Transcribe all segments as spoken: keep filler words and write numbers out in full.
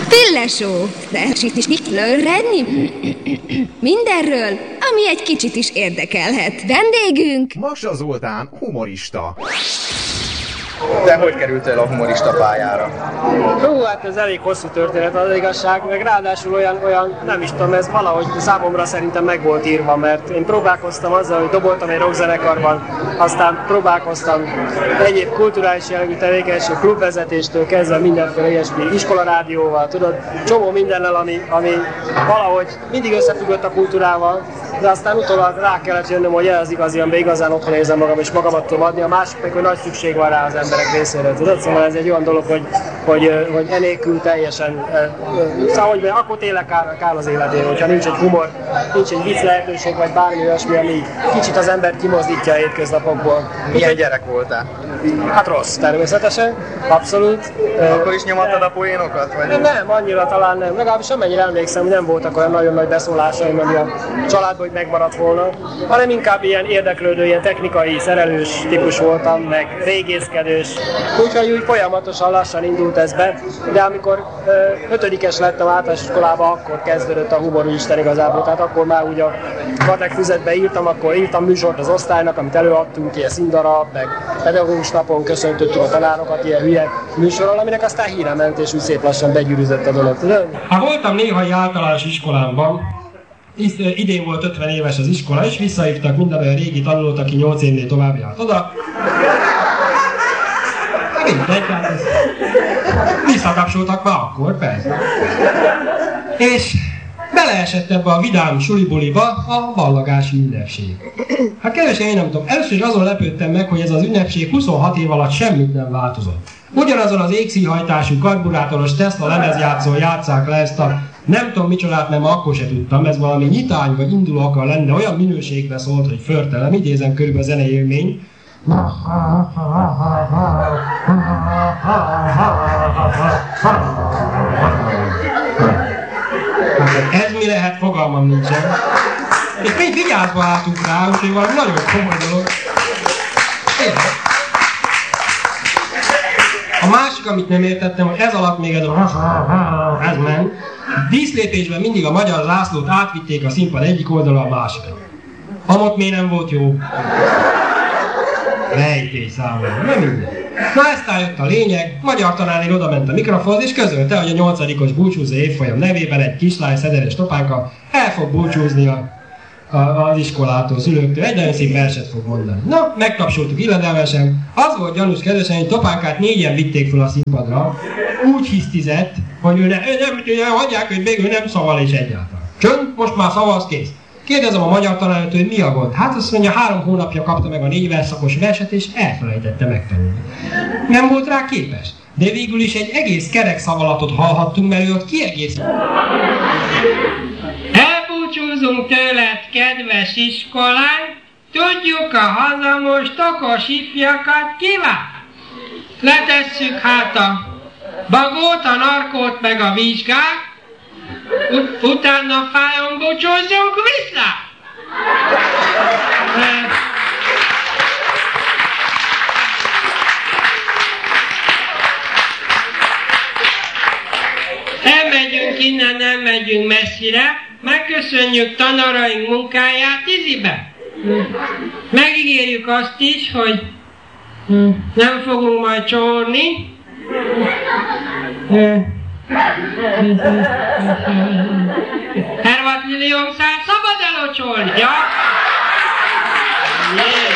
Pillesó, de itt is mit lőredni? Mindenről, ami egy kicsit is érdekelhet. Vendégünk... Massa Zoltán, humorista. Te hogy kerültél a humorista pályára? Hú, hát ez elég hosszú történet az igazság, meg ráadásul olyan, olyan, nem is tudom, ez valahogy számomra szerintem meg volt írva, mert én próbálkoztam azzal, hogy doboltam egy rockzenekarban, aztán próbálkoztam egyéb kulturális jellegű tevékenység, klubvezetéstől kezdve mindenféle ilyesmi, iskolarádióval, tudod, csomó mindennel, ami, ami valahogy mindig összefüggött a kultúrával, de aztán utólag rá kellett jönnöm, hogy ez az igazi, amiben igazán otthon érzem magam, és magamat tudom adni, a másik meg, hogy nagy szükség van rá az emberek részéről, tudod? Szóval ez egy olyan dolog, hogy, hogy, hogy enélkül teljesen, szóval, hogy akkor tényleg kár, kár az életén, hogyha nincs egy humor, nincs egy vicc lehetőség, vagy bármi olyasmi, ami kicsit az embert kimozdítja a hétköznapokból. Milyen gyerek voltál? Hát rossz, természetesen, abszolút. Akkor is nyomattad a poénokat? Vagy? Nem, nem, annyira talán nem. Legalábbis amennyire emlékszem, hogy nem voltak olyan nagyon nagy beszólásaim, ami a családban hogy megmaradt volna, hanem inkább ilyen érdeklődő, ilyen technikai, szerelős típus voltam, meg régészkedős. Úgyhogy úgy folyamatosan lassan indult ez be, de amikor ö, ötödikes lettem általános iskolában, akkor kezdődött a humor Isten igazából. Tehát akkor már úgy a matek füzetbe írtam, akkor írtam műsort az osztálynak, amit előadtunk, ilyen színdarab, meg pedagógus napon köszöntöttük a tanárokat ilyen hülye műsorral, aminek aztán híre ment, és úgy szép lassan begyűrűzött a dolog, tudod? Hát voltam néhai általános iskolámban, idén volt ötven éves az iskola, és visszahívtak minden olyan régi tanulót, aki nyolc évnél tovább járt oda. Mindegy, hát ez... Visszakapcsoltak már akkor, persze. És beleesett ebbe a vidám sulibuliba a ballagási ünnepség. Hát kedvesen, én nem tudom, először is azon lepődtem meg, hogy ez az ünnepség huszonhat év alatt semmit nem változott. Ugyanazon az égszínhajtású karburátoros Tesla lemezjátszón játsszák le ezt a nem tudom micsodát, nem akkor se tudtam, ez valami nyitány vagy induló akar lenni, de olyan minőségbe szólt, hogy förtelem, idézem körülbelül a zenei élmény. Ez mi lehet, fogalmam nincsen. És még vigyázva álltunk rá, úgyhogy valami nagyon komoly dolog. A másik, amit nem értettem, hogy ez alatt még ez a ez ment. Díszlépésben mindig a magyar zászlót átvitték a színpad egyik oldalra a másikra. Amott még nem volt jó. Rejtély számomra, nem minden. Na eztán jött a lényeg, magyar tanárnél oda ment a mikrofonhoz, és közölte, hogy a nyolcadikos búcsúzó évfolyam nevében egy kislány szederes topánka el fog búcsúzni a, a, az iskolától, szülőktől, egy nagyon szép verset fog mondani. Na, megtapsoltuk illedelmesen, az volt gyanús kedvesen, hogy topánkát négyen vitték fel a színpadra, úgy hisztizett, hogy ő, ne, ő nem, ő hagyják, hogy még ő nem szaval és egyáltalán. Csönd, most már szavaz, kész. Kérdezem a magyar tanárnőt, hogy mi a gond. Hát azt mondja, három hónapja kapta meg a négy verszakos verset, és elfelejtette megtanulni. Nem volt rá képes. De végül is egy egész kerek szavalatot hallhattunk, mert ő ott kiegész... Elbúcsúzunk tőled, kedves iskolány, tudjuk a haza most okos ifjakat kíván. Letesszük hát a bagót, a narkót meg a vizsgát, Ut- utána fájon búcsúzzunk vissza! Nem megyünk innen, nem megyünk messzire, megköszönjük tanaraink munkáját izibe. Megígérjük azt is, hogy nem fogunk majd csorni. Hervat milliómszár szabad elocsolni, ja? Yeah.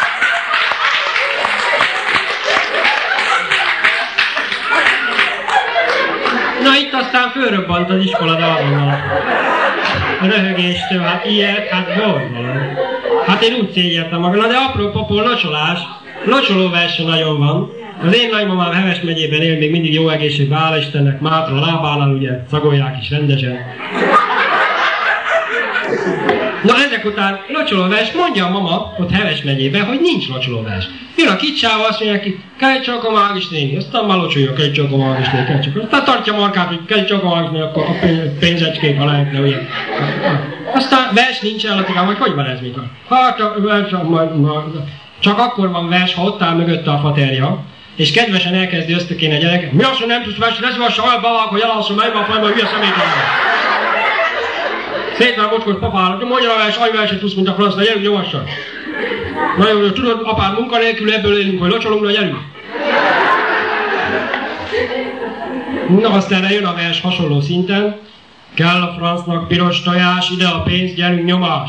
Na itt aztán fölröbbant az iskola dalvonal. A röhögéstől, hát ilyet, hát borzalom. Hát én úgy szégyeltem magam, na de apró popol locsolás, locsoló verseny nagyon van. Az én nagymamám Heves megyében él, még mindig jó egészségben, hála Istennek, Mátra lábánál, ugye, szagolják is rendesen. Na ezek után locsolóvers, mondja a mama ott Heves megyében, hogy nincs locsolóvers. Jön a kicsába, azt mondja neki, kelj csak a mágis néni, aztán már locsolja, kelj csak a mágis néni, kelj csak. Aztán tartja markát, hogy kelj csak a mágis néni, akkor a pénzecskék, ha lehetne, ugye. Aztán vers nincs el, Latikám, hogy hogy van ez mikor? Hát, csak akkor van vers, ha ott áll mögötte a faterja, és kedvesen elkezdi ösztökélni a gyereket. Mi azt, hogy nem tudsz vesni, ne szívassa olyan balák, hogy elalszom, melyben a folyamban, hülye személytelen. Szétlen mocskos papának, mondja a vers, ajverset tudsz, mint a francba, gyerünk nyomassan. Na jó, tudod, apád munkanélkül, ebből élünk, hogy locsolunk, na gyerünk. Na aztán jön a vers hasonló szinten. Kell a francnak piros tojás, ide a pénz, gyerünk nyomás.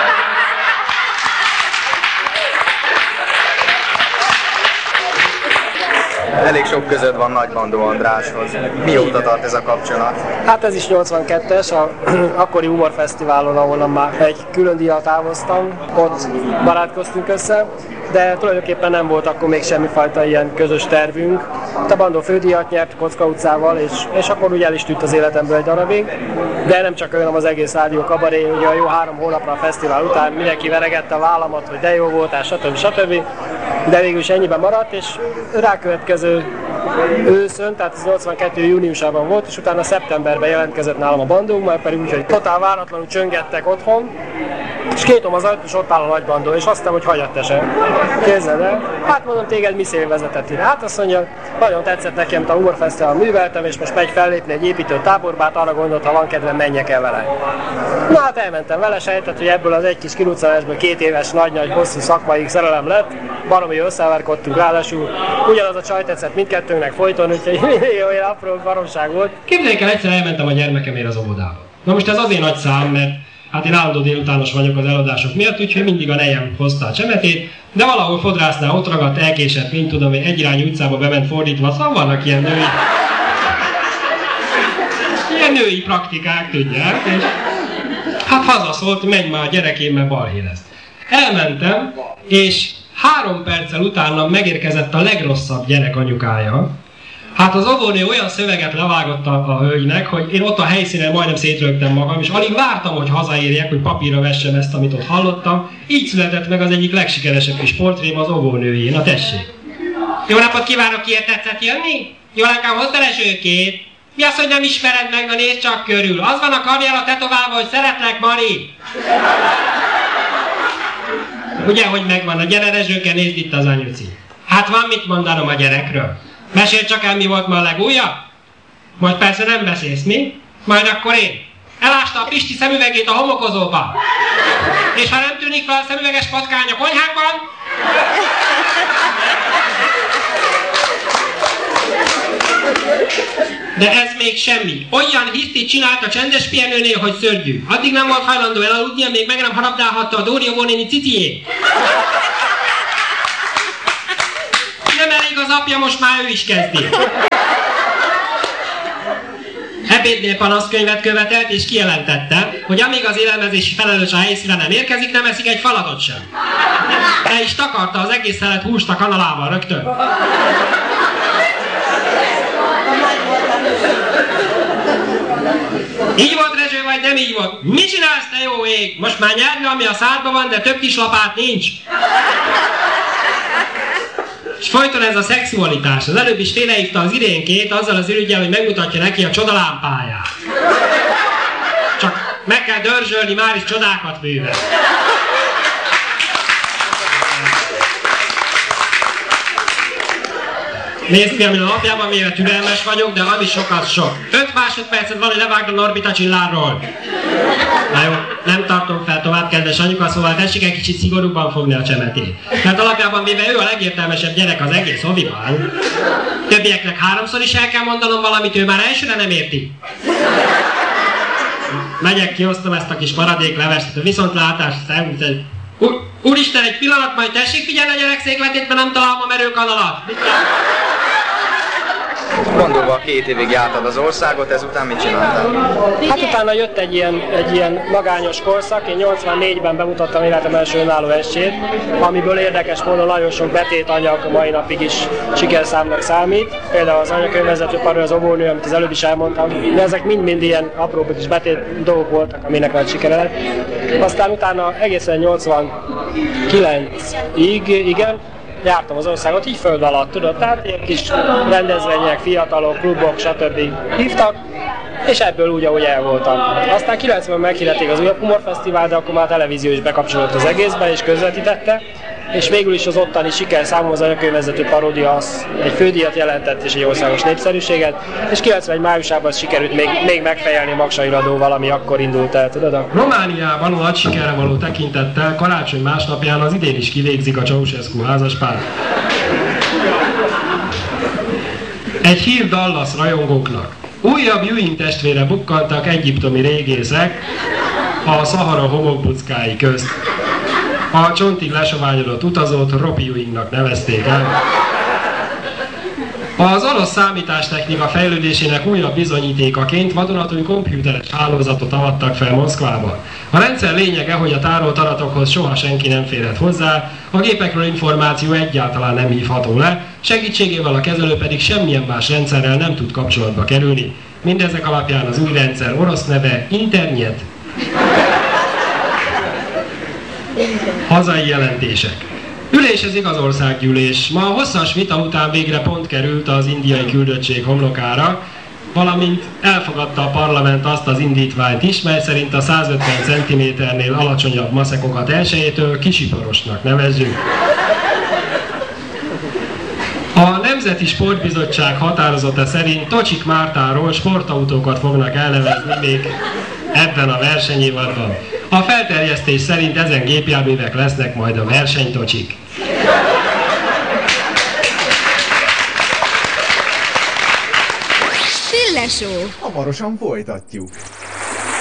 Elég sok között van Nagybandó Andráshoz. Mióta tart ez a kapcsolat? Hát ez is nyolcvankettes, a akkori humorfesztiválon, ahol már egy külön díjat távoztam, ott barátkoztunk össze, de tulajdonképpen nem volt akkor még semmifajta ilyen közös tervünk. A Bandó fődíjat nyert Kocka utcával, és, és akkor ugye el is tűnt az életemből egy darabig, de nem csak ő, hanem az egész rádió kabaré, ugye a jó három hónapra a fesztivál után mindenki veregette a vállamat, hogy de jó voltál, stb. stb. De végül is ennyiben maradt, és rákövetkező őszön, tehát az nyolcvankettő júniusában volt, és utána szeptemberben jelentkezett nálam a Bandó, majd pedig úgy, hogy totál váratlanul csöngettek otthon, és kétom az ajtó, és ott áll a Nagybandó, és aztán, hogy hagyjad te se. Képzeld el, hát mondom, téged mi szél vezetett ide. Hát azt mondja, nagyon tetszett nekem, a humorfesztivál műveltem, és most megy fellépni egy építő táborbát, arra gondolt, ha van kedvem, menjek el vele. Na hát elmentem vele, sejtett, hogy ebből az egy kis kiruccanásból két éves nagy-nagy hosszú szakmai szerelem lett, baromi összeverkodtunk, ráadásul ugyanaz a csaj tetszett mindkettőnknek folyton, úgyhogy olyan apró baromság volt. Képzeljék el, egyszer elmentem a gyermekemért az óvodába. Na most ez azért nagy szám, mert hát én állandó délutános vagyok az eladások miatt, úgyhogy mindig a nejem hozta a csemetét, de valahol fodrásznál ott ragadt, elkésett, mint tudom, hogy egyirányú utcába bement fordítva, szóval vannak ilyen női... ilyen női praktikák, tudják, és hát hazaszólt, menj már a gyerekém, mert balhé lesz. Elmentem, és három perccel utána megérkezett a legrosszabb gyerek anyukája. Hát az óvónő olyan szöveget levágott a, a hölgynek, hogy én ott a helyszínen majdnem szétrögtem magam, és alig vártam, hogy hazaérjek, hogy papírra vessem ezt, amit ott hallottam. Így született meg az egyik legsikeresebb kis portrém, az óvónőjé. Na tessék! Jó napot kívánok, kiért tetszett jönni? Jolánykám, hozd el esőkét! Mi az, hogy nem ismered meg? Na nézd csak körül! Az van a karjára tetoválva, hogy szeretlek, Mari! Ugye, hogy megvan? A gyere, Rezsőke, nézd itt az anyuci. Hát van mit mondanom a gyerekről. Mesélj csak el, mi volt ma a legújabb? Majd persze nem beszélsz, mi? Majd akkor én. Elásta a Pisti szemüvegét a homokozóba. És ha nem tűnik fel a szemüveges patkány a konyhánkban... De ez még semmi. Olyan hisztit csinált a csendes pihenőnél, hogy szörnyű. Addig nem volt hajlandó elaludni, amíg meg nem harabdálhatta a Dóri óvónéni ciciét. Nem elég az apja, most már ő is kezdi. Ebédnél panaszkönyvet követelt és kijelentette, hogy amíg az élelmezési felelős a helyszínre nem érkezik, nem eszik egy falatot sem. El is takarta az egész szelet húst a kanalával rögtön. Így volt, Rezső, vagy nem így volt? Mit csinálsz, te jó ég? Most már nyerni, ami a szádban van, de több kis lapát nincs. És folyton ez a szexualitás. Az előbb is félrehívta az irénkét azzal az ürüggyel, hogy megmutatja neki a csodalámpáját. Csak meg kell dörzsölni, már is csodákat művel. Nézd ki, amin a napjában véve türelmes vagyok, de ami sok, az sok. öt másodpercet van, hogy levágd a Norbit a csillárról. Na jó, nem tartom fel tovább, kedves anyuka, szóval tessék egy kicsit szigorúbban fogni a csemetét. Mert alapjában véve ő a legértelmesebb gyerek az egész oviban. Többieknek háromszor is el kell mondanom valamit, ő már elsőre nem érti. Megyek, kiosztom ezt a kis maradék levest, a viszontlátásra, szerint. Úristen, egy pillanat, majd tessék figyelni a gyerek székletét, mert nem találom a merőkanalat. Bandóval két évig jártad az országot, ezután mit csináltál? Hát utána jött egy ilyen, egy ilyen magányos korszak, én nyolcvannégyben bemutattam életem első önálló estjét, amiből érdekes módon nagyon sok betétanyag a mai napig is sikerszámnak számít. Például az anyakönyvvezető parő, az óvónő, amit az előbb is elmondtam, de ezek mind-mind ilyen apró kis betét dolgok voltak, aminek nagy sikere lett. Aztán utána egészen nyolcvankilencig, igen, jártam az országot, így föld alatt, tudod, tehát ilyen kis rendezvények, fiatalok, klubok, stb. Hívtak, és ebből úgy, ahogy el voltam. Aztán kilencvenben meghirdették az újabb humorfesztivál, de akkor már a televízió is bekapcsolódott az egészbe, és közvetítette. és végül is az ottani siker számomra az anyakönyvvezető paródia az egy fődíjat jelentett és egy országos népszerűséget, és kilencvenegy májusában sikerült még, még megfejelni Magsa iradóval, ami akkor indult el, tudod? A... Romániában a nagy sikerre való tekintettel karácsony másnapján az idén is kivégzik a Ceausescu házaspárt. Egy hír Dallas rajongóknak. Újabb Ewing testvére bukkantak egyiptomi régészek a Szahara homokbuckái közt. A csontig lesoványodott utazót Robbie Ewingnak nevezték el. Az orosz számítástechnika fejlődésének újabb bizonyítékaként vadonatúj komputeres hálózatot avattak fel Moszkvába. A rendszer lényege, hogy a tárolt adatokhoz soha senki nem férhet hozzá, a gépekről információ egyáltalán nem hívható le, segítségével a kezelő pedig semmilyen más rendszerrel nem tud kapcsolatba kerülni. Mindezek alapján az új rendszer orosz neve Internet. Hazai jelentések. Ülésezik az országgyűlés. Ma a hosszas vita után végre pont került az indiai küldöttség homlokára, valamint elfogadta a parlament azt az indítványt is, mely szerint a százötven centiméternél alacsonyabb maszekokat elsőjétől kisiparosnak nevezzük. A Nemzeti Sportbizottság határozata szerint Tocsik Mártáról sportautókat fognak elnevezni még ebben a versenyévadban. A felterjesztés szerint ezen gépjárművek lesznek majd a versenytocsik. Pillesó. Hamarosan folytatjuk.